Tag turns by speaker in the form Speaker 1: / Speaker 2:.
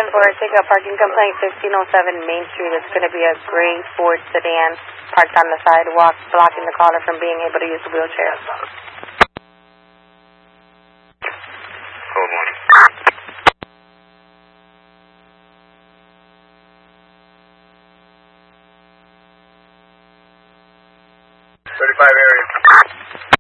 Speaker 1: for a ticket parking complaint, 1507 Main Street. It's going to be a gray Ford sedan parked on the sidewalk, blocking the caller from being able to use the wheelchair.
Speaker 2: Code 1. area.